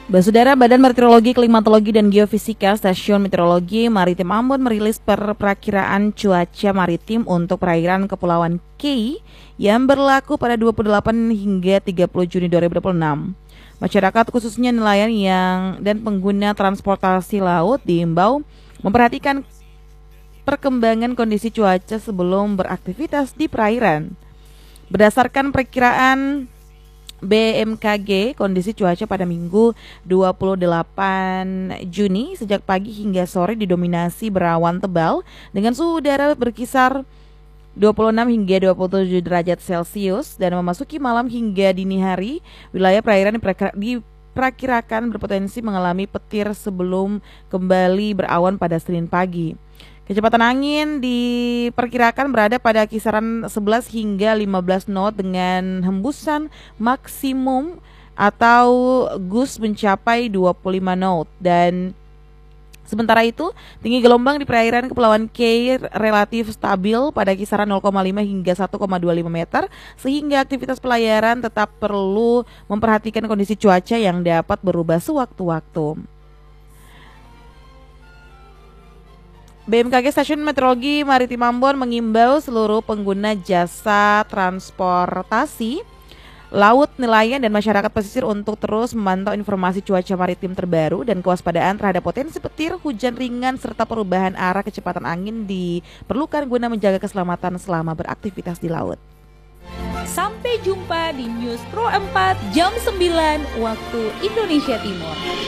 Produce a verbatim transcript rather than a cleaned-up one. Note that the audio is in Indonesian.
Basudara, Badan Meteorologi, Klimatologi, dan Geofisika Stasiun Meteorologi Maritim Ambon merilis perakiraan cuaca maritim untuk perairan Kepulauan K yang berlaku pada dua puluh delapan hingga tiga puluh Juni dua ribu dua puluh enam. Masyarakat khususnya nelayan yang dan pengguna transportasi laut diimbau memperhatikan perkembangan kondisi cuaca sebelum beraktivitas di perairan. Berdasarkan perkiraan B M K G, kondisi cuaca pada Minggu dua puluh delapan Juni sejak pagi hingga sore didominasi berawan tebal dengan suhu udara berkisar dua puluh enam hingga dua puluh tujuh derajat Celcius, dan memasuki malam hingga dini hari wilayah perairan diperkirakan berpotensi mengalami petir sebelum kembali berawan pada Senin pagi. Kecepatan angin diperkirakan berada pada kisaran sebelas hingga lima belas knot dengan hembusan maksimum atau gust mencapai dua puluh lima knot, dan sementara itu tinggi gelombang di perairan Kepulauan K relatif stabil pada kisaran nol koma lima hingga satu koma dua lima meter, sehingga aktivitas pelayaran tetap perlu memperhatikan kondisi cuaca yang dapat berubah sewaktu-waktu. B M K G Stasiun Meteorologi Maritim Ambon mengimbau seluruh pengguna jasa transportasi laut, nelayan, dan masyarakat pesisir untuk terus memantau informasi cuaca maritim terbaru dan kewaspadaan terhadap potensi petir, hujan ringan, serta perubahan arah kecepatan angin diperlukan guna menjaga keselamatan selama beraktivitas di laut. Sampai jumpa di News Pro empat jam sembilan waktu Indonesia Timur.